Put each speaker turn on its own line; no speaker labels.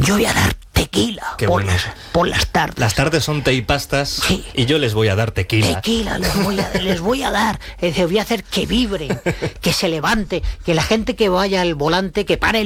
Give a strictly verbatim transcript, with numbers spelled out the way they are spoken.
yo voy a dar tequila
Qué
por,
bueno
las,
eso.
por las tardes.
Las tardes son té y pastas,
Sí.
y yo les voy a dar tequila.
Tequila les voy a, les voy a dar. Es decir, voy a hacer que vibren, que se levante, que la gente que vaya al volante, que pare el